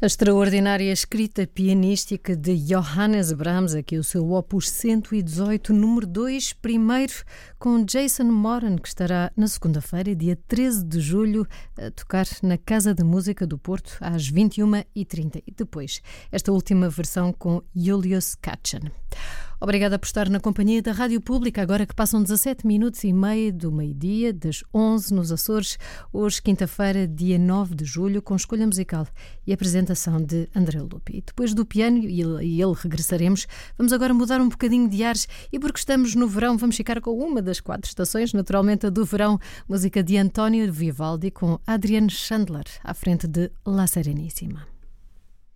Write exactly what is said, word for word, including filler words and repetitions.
A extraordinária escrita pianística de Johannes Brahms, aqui o seu opus cento e dezoito, número dois, primeiro com Jason Moran, que estará na segunda-feira, dia treze de julho, a tocar na Casa da Música do Porto, às vinte e uma e trinta. E depois, esta última versão com Julius Katchen. Obrigada por estar na companhia da Rádio Pública, agora que passam dezassete minutos e meio do meio-dia, das onze nos Açores, hoje, quinta-feira, dia nove de julho, com escolha musical e apresentação de André Lupi. E depois do piano e ele, e ele regressaremos, vamos agora mudar um bocadinho de ares e porque estamos no verão, vamos ficar com uma das quatro estações, naturalmente a do verão, música de António Vivaldi com Adrian Chandler, à frente de La Sereníssima.